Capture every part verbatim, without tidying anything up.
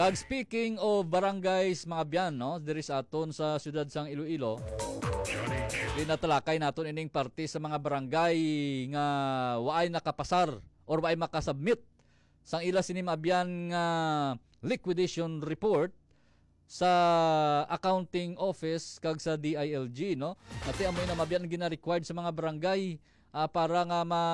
Kag speaking of barangays mga biyan, no, there is aton sa siyudad sang Iloilo. Dinatalakay naton ining parte sa mga barangay nga waay nakapasar or waay makasubmit sang ila sini mabiyan nga liquidation report sa accounting office kag sa D I L G, no. Ati amoy na mabiyan gina-required sa mga barangay uh, para nga ma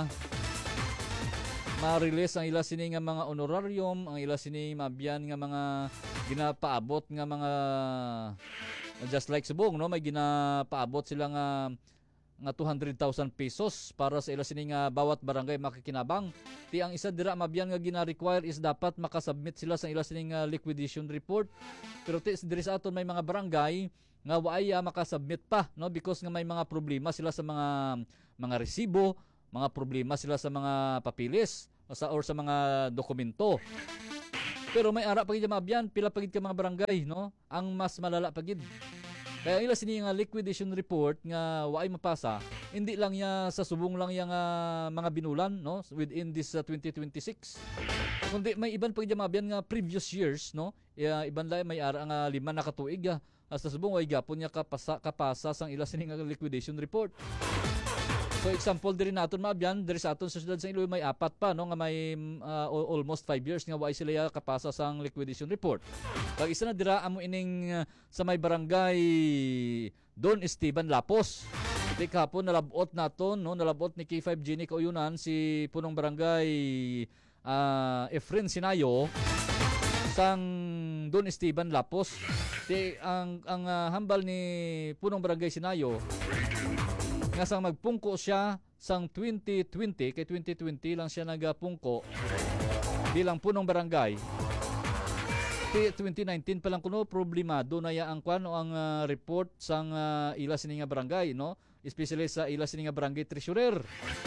ma-release ang ila sini nga mga honorarium, ang ila sini mabiyan nga mga ginapaabot nga mga just like subong, no, may ginapaabot sila nga nga two hundred thousand pesos para sa ila sini nga bawat barangay makikinabang. Ti ang isa dira mabiyan nga gina-require is dapat makasubmit sila sa ila sini nga liquidation report. Pero ti diri sa aton may mga barangay nga waay makasubmit pa, no, because nga may mga problema sila sa mga mga resibo, mga problema sila sa mga papilis sa or sa mga dokumento. Pero may ara pagid mabiyan, pila pagid ka mga barangay, no, ang mas malala pagid. Kaya ila sini nga liquidation report nga waay mapasa, hindi lang ya sa subong lang yang uh, mga binulan, no, within this uh, twenty twenty-six. Kundi may iban pagid mabiyan nga previous years, no, uh, iban lay may ara nga lima na katuig uh, sa subong way gapon nya kapasa kapasa sang ila sini nga liquidation report. So example diri naton mabiyan, diri sa aton sa siyudad sa Iloilo may apat pa, no, nga may uh, almost five years nga waay sila kapasa sang liquidation report. Pag isa na dira amo ining uh, sa may barangay Don Esteban Lapos. Di kahapon nalabot naton, no, nalabot ni K five Gini Kauyunan si punong barangay uh, Efren Sinayo sang Don Esteban Lapos. Di ang ang uh, hambal ni punong barangay Sinayo nga sang magpungko siya sang twenty twenty, kay twenty twenty lang siya nagapungko bilang punong barangay. twenty nineteen pa lang kuno problemado na ya ang kwan o ang uh, report sang uh, ila sini nga barangay, no, especially sa ila sini nga barangay treasurer.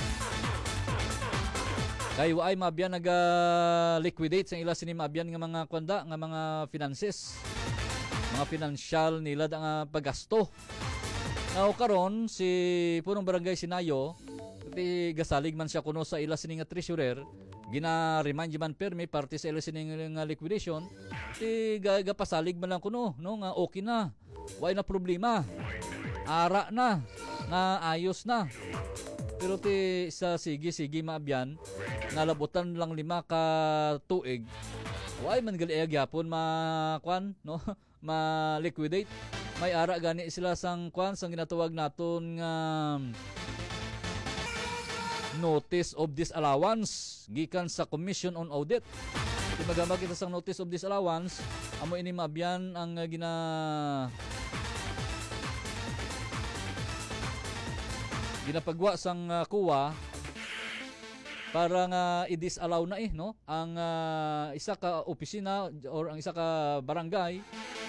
Kay waay mabiyan naga liquidate sang ila sini mabiyan nga mga kwanda nga mga finances, mga financial nila nga paggasto. Now karon si punong barangay Sinayo, ti gasalig man siya kuno sa ila sini nga treasurer, gina-remind man permi parte sa ila sini nga liquidation, ti gagapasalig man lang kuno, no, nga okay na, way na problema, ara na, nga ayos na. Pero ti sa sige-sige maabyan, nalabutan lang lima ka tuig, way man gali gyapon ma-kwan, no, ma-liquidate. May ara gani sila sang kwan sang ginatawag naton nga notice of disallowance gikan sa Commission on Audit. Di magamag kita sang notice of disallowance, amo ini maabyan ang uh, gina ginapagwa sang uh, kuwa para nga i-disallow na eh, no, ang uh, isa ka opisina or ang isa ka barangay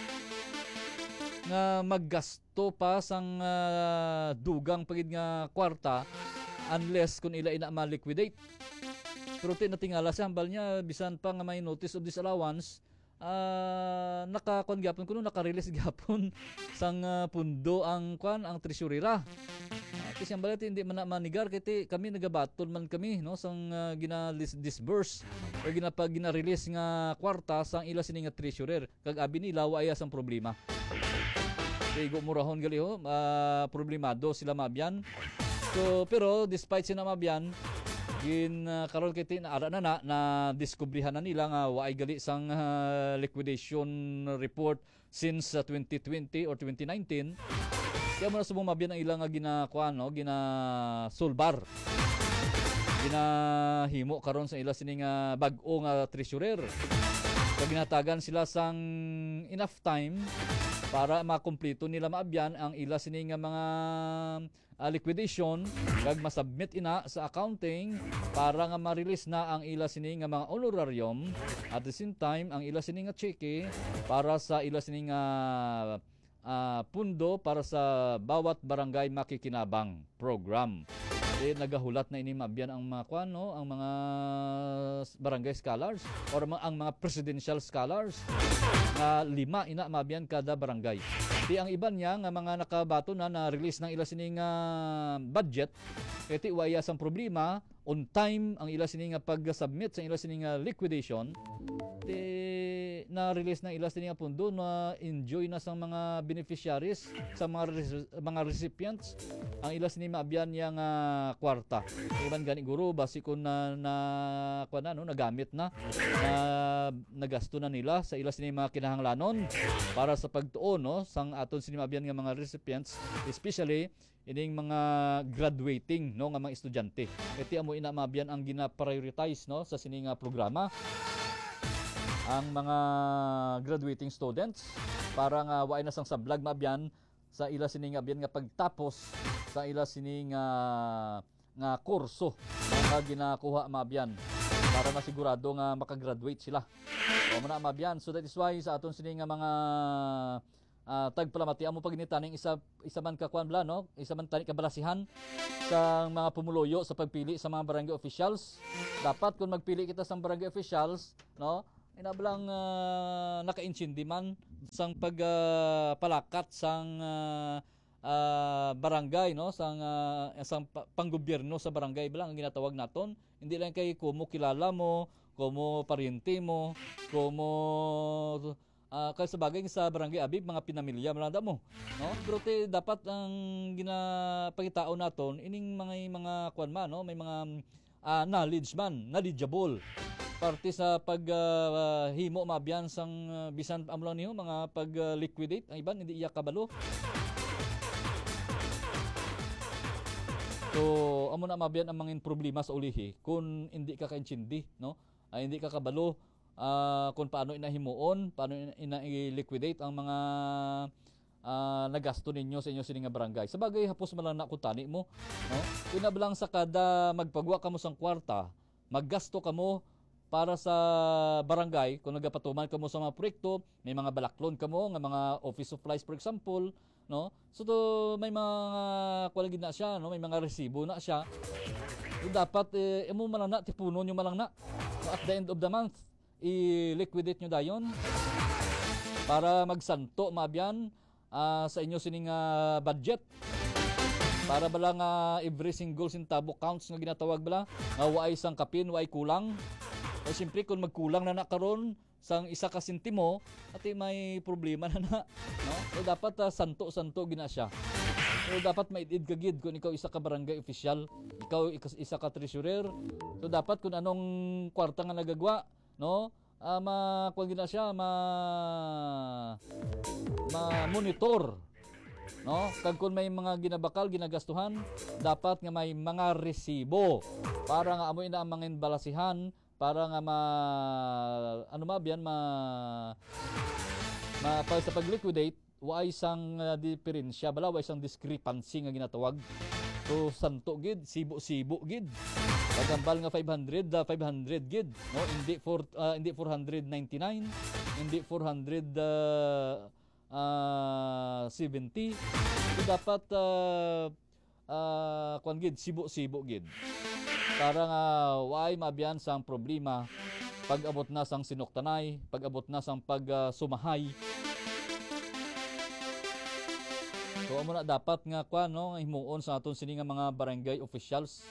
nga maggasto pa sang uh, dugang pagid nga kwarta unless kung ila ina ma-liquidate. Pero tinatingala sa hambal niya bisan pa nga may notice of disallowance, uh, naka-kon gyapon kuno naka-release gyapon sang uh, pundo ang kwan ang treasurera. Uh, kasi hambal hindi man na manigar kiti kami nagabatol man kami, no, sang uh, gina-disburse o ginapag gina-release nga kwarta sang ila sini nga treasurer kag abi nila waay sang problema. Igo murahon gali ho, uh, problemado sila mabiyan. So pero despite sila mabiyan, gin uh, karon kiti na ara na na, na diskubrihan na nila nga waay gali sang uh, liquidation report since uh, twenty twenty or twenty nineteen. Kaya mo na subong mabiyan ang ilang nga ginakuan, no, gina sulbar. Ginahimo karon sa ila sini nga bag-o nga treasurer. Kag ginatagan sila sang enough time para makumpleto nila maabyan ang ila sini nga mga uh, liquidation kag masubmit ina sa accounting para nga ma-release na ang ila sini nga mga honorarium, at the same time ang ila sini nga cheque para sa ila sini nga uh, pundo para sa bawat barangay makikinabang program. Eh, nagahulat na ini maabyan ang mga kwan, no, ang mga barangay scholars or mga, ang mga presidential scholars na lima ina maabyan kada barangay. Di ang iban niya nga mga nakabato na na release ng ila sining uh, budget, iti waya sang problema on time ang ila sining nga pag-submit sa ila sining uh, liquidation, di na-release ng ilas nga pundo na enjoy na sa mga beneficiaries, sa mga res- mga recipients ang ilas ni maabyan yang uh, kwarta. Iban gani guro basi kun na na kuan na no nagamit na na nagasto na nila sa ilas ni mga kinahanglanon para sa pagtuon no sang aton sini maabyan nga mga recipients, especially ining mga graduating no nga mga estudyante. Iti amo ina maabyan ang gina-prioritize no sa sini nga programa ang mga graduating students para nga waay na sang sablag maabyan sa ila sini nga abyan nga pagtapos sa ila sini nga nga kurso nga ginakuha maabyan para masigurado nga makagraduate sila. O man na maabyan, so that is why sa aton sini nga mga Uh, tagpalamati amo paginita ning isa isa man ka kuan bla no isa man tani kabalasihan sa mga pumuloyo sa pagpili sa mga barangay officials. Dapat kung magpili kita sa barangay officials no inablang uh, naka-insindi man sang pagpalakat uh, sang uh, uh, barangay no sang uh, sang pa- panggobyerno sa barangay bilang ang ginatawag naton, hindi lang kay kumo kilala mo, kumo pariente mo, kumo Uh, kaya sa bagay sa barangay abib mga pinamilya malanda mo no pero te dapat ang ginapakitao naton ining mga mga kuan man no may mga uh, knowledge man knowledgeable parte sa pag uh, himo maabyan sang uh, bisan amlo niyo mga pag uh, liquidate ang iban hindi iya kabalo. So amo na maabyan ang mga problema sa ulihi kung hindi ka kaintindi no ay hindi ka kabalo. Uh, kung paano inahimuon, paano ina-liquidate ang mga uh, nagasto ninyo sa inyo sining nga barangay. Sa bagay hapos man lang na kutani mo, no? Pinablang sa kada magpagwa kamo sang kwarta, maggasto kamo para sa barangay kung nagapatuman kamo sa mga proyekto, may mga balaklon kamo nga mga office supplies for example, no? So to, may mga kwalagi na siya, no? May mga resibo na siya. So, dapat eh, imo man lang na tipunon nyo man lang na. So, at the end of the month i-liquidate nyo dayon para magsanto mabyan uh, sa inyo sining uh, budget para bala nga every single centavo counts nga ginatawag bala nga waay sang kapin waay kulang o siyempre kung magkulang na na karon sang isa ka sentimo ati may problema na na no so dapat uh, santo-santo gina siya. So dapat maidid ka gid kung ikaw isa ka barangay official, ikaw isa ka treasurer, so dapat kung anong kwarta nga nagagwa no uh, ma kuan gina siya ma ma monitor no kag kun may mga ginabakal ginagastuhan dapat nga may mga resibo para nga amo ina ang mga balasihan para nga ma ano ma biyan ma ma pa sa pag-liquidate wa isang uh, diferensya bala wa isang discrepancy nga ginatawag. So santo gid sibo-sibo gid pagambal nga five hundred uh, five hundred gid no hindi for uh, hindi four ninety-nine hindi four seventy so dapat uh, uh, kwan gid sibo-sibo gid para nga waay mabiyan sang problema pag-abot na sang sinuktanay pag-abot na sang pag-sumahay. So amo na dapat nga kwan no himuon sa aton sini nga mga barangay officials.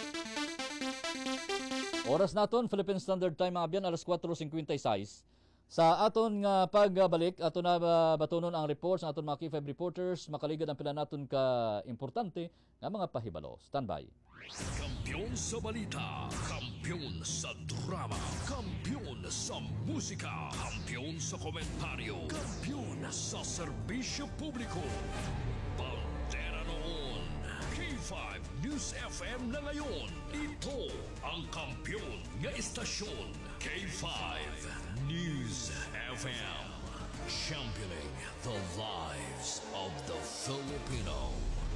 Oras naton Philippine Standard Time mga abyan alas four fifty-six. Sa aton nga pagbalik aton na uh, batunon ang reports sa aton mga K five reporters makaligad ang pila naton ka importante nga mga pahibalo. Standby. Kampiyon sa balita, kampiyon sa drama, kampiyon sa musika, kampiyon sa komentaryo, kampiyon sa serbisyo publiko. Bandera noon, K five News F M na ngayon. Ito ang kampiyon nga istasyon, K five News F M. Championing the lives of the Filipino.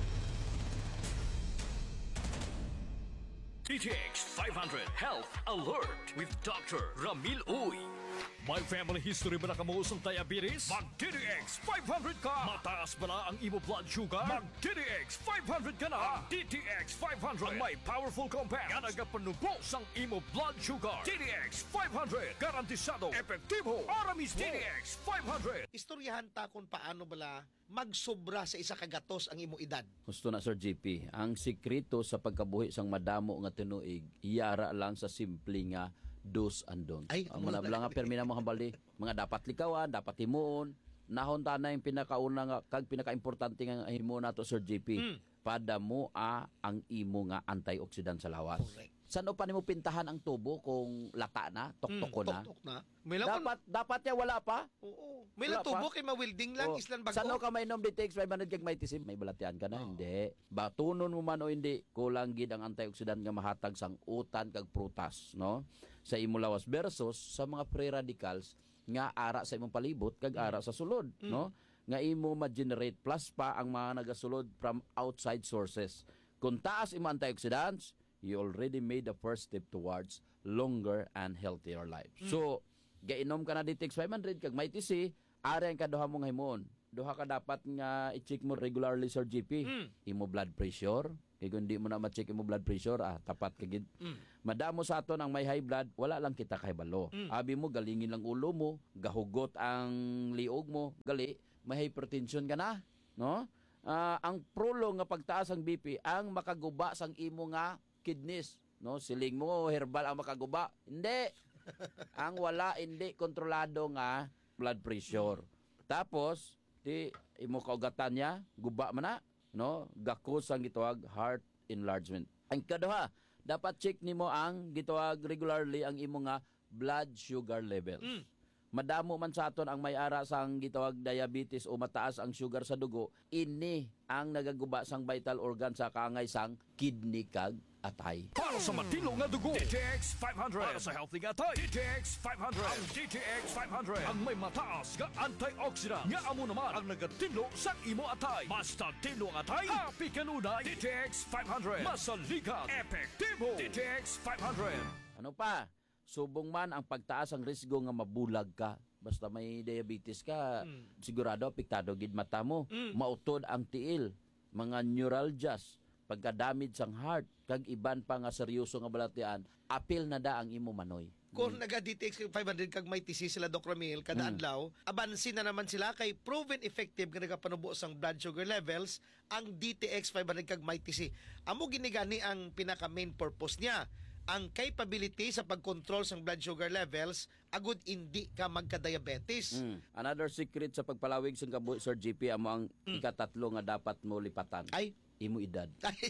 D T X five hundred Health Alert with Doctor Ramil Uy. May family history ba na kamo sa diabetes? Mag-D T X five hundred ka! Mataas ba na ang imo blood sugar? Mag-D T X five hundred ka na! D T X five hundred ang may powerful compounds nga nagapanubos ang imo blood sugar. D T X five hundred garantisado, epektibo, para mismo. D T X five hundred. Istoryahan ta kung paano bala magsobra sa isa kagatos ang imo edad. Gusto na Sir J P, ang sikreto sa pagkabuhi sang madamo nga tinuig iyara lang sa simple nga do's and don'ts. Ay, ang mga nga permina mo hambal di, mga dapat likawan, dapat himuon. Nahon ta na yung pinakauna nga kag pinakaimportante nga himo nato Sir J P. Mm. Pada mo a ang imo nga antioxidant sa lawas. Correct. Saan pa nimo pintahan ang tubo kung lata na, toktok Mm, na? Tuktok na. May lang Dapat dapat ya wala pa. Oo. May lang Wala tubo pa. kay mawilding lang Oh, islan bago. Sano ka mainom di takes five hundred kag may tisim, may balatian ka na, Oh. hindi. Batunon mo man o hindi, kulang gid ang antioxidant nga mahatag sang utan kag prutas, no? Sa imo lawas versus sa mga free radicals nga ara sa imong palibot kag ara sa sulod, Mm. no? Nga imo ma-generate plus pa ang mga nagasulod from outside sources. Kung taas imo antioxidants, you already made the first step towards longer and healthier life. So, gainom ka na di takes five hundred kag may T C, ari ang kaduha mong himon. Duha ka dapat nga i-check mo regularly Sir G P. Mm. Imo blood pressure. Kaya kung di mo na ma-check imo blood pressure, ah, tapat ka gid. Mm. Madamo sa aton ang may high blood, wala lang kita kahibalo. Mm. Abi mo, galingin lang ulo mo, gahugot ang liog mo, gali, may hypertension ka na. No? Ah, ang prolong nga pagtaas ang B P, ang makaguba sang imo nga kidneys. No? Siling mo, herbal ang makaguba. Hindi. Ang wala, hindi kontrolado nga blood pressure. Tapos, di imo kaugatan niya, guba man na, no? Gakos ang gitawag heart enlargement. Ang kaduha, dapat check nimo ang gitawag regularly ang imo nga blood sugar levels. Mm. Madamo man sa aton ang may ara sang gitawag diabetes o mataas ang sugar sa dugo, ini ang nagaguba sang vital organ sa kaangay sang kidney kag atay. Para sa matilong nga dugo, D T X five hundred. Para sa healthy nga tay, D T X five hundred. Ang D T X five hundred ang may mataas nga antioxidant. Nga amo naman ang nagatilo sa imo atay. Basta tilo ang atay, happy kanunay. D T X five hundred. Masaligat, epektibo. D T X five hundred. Ano pa? Subong man ang pagtaas ang risgo nga mabulag ka. Basta may diabetes ka, Mm. sigurado apektado gid mata mo. Mm. Mautod ang tiil, mga neuralgias, pagka-damage sang heart, kag iban pa nga seryoso nga balatian, apil na da ang imo manoy. Kung naga-D T X five hundred kag may T C sila Doc Ramil kada Mm. adlaw, abansin na naman sila kay proven effective nga nagapanubo sang blood sugar levels ang D T X five hundred kag may T C. Amo ginigani ang pinaka main purpose niya. Ang capability sa pagkontrol sang blood sugar levels agud hindi ka magka-diabetes. Mm. Another secret sa pagpalawig sa kabuhi, Sir G P, amo ang ikatatlo nga dapat mo lipatan. Ay, Imo edad.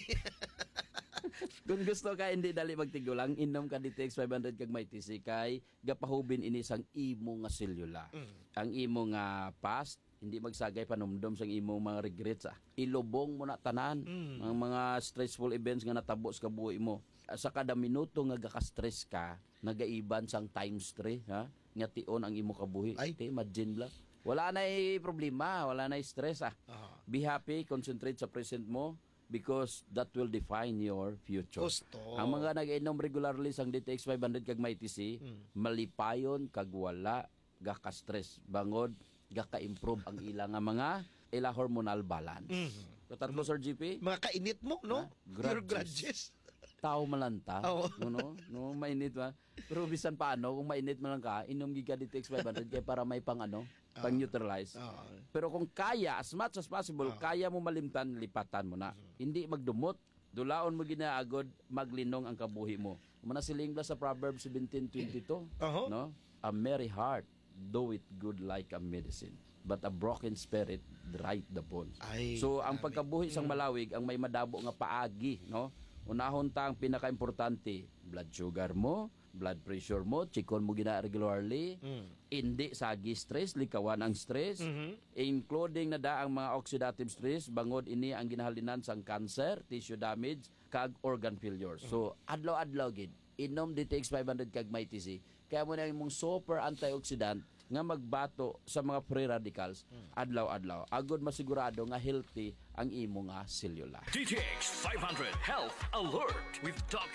Kung gusto ka hindi dali magtigulang, inom ka D T X five hundred kag may T C kay gapahubin ini sang imo nga selula. Mm. Ang imo nga past hindi magsagay panumdum sang imo mga regrets ah. Ilubong mo na tanan Mm. ang mga stressful events nga natabo sa kabuhi mo. Sa kada minuto nga gaka-stress ka, nagaiban sang times three ha. Nga tion ang imo kabuhi. Ay. Te, imagine bla. Wala na problema, wala na stress ah. Ah, Be happy, concentrate sa present mo because that will define your future. gusto. Ang mga nag-inom regularly sang D T X five hundred kag may T C, Mm. malipayon kag wala gaka-stress, bangod gaka-improve ang ilang nga mga ila hormonal balance. Mhm. Katatlo Sir G P, Mga kainit mo, no? Ah, Your grudges. grudges. tao malanta, Oo. no, no, mainit ba? Pero bisan paano kung mainit man lang ka, inom giga D T X five hundred kay para may pang ano, Ah. pang neutralize. Ah. Pero kung kaya, as much as possible, Ah. kaya mo malimtan, lipatan mo na. Hindi magdumot. Dulaon mo ginaagod, maglinong ang kabuhi mo. Muna siling sa Proverbs seventeen twenty-two, Aha. no? A merry heart, do it good like a medicine. But a broken spirit, dry the bones. Ay, So, ang grabe. pagkabuhi sang malawig, ang may madabo nga paagi, no? Unahon ta ang pinaka-importante, blood sugar mo, blood pressure mo, chikon mo gina regularly, Mm. hindi sagi stress, likawan ang stress, Mhm. including na da ang mga oxidative stress, bangod ini ang ginahalinan sang cancer, tissue damage, kag organ failure. So, adlaw-adlaw gid, inom D T X five hundred kag may T C, kaya mo na imong super antioxidant nga magbato sa mga free radicals adlaw-adlaw. Agod masigurado nga healthy ang imo nga selula. D T X five hundred Health Alert with Doc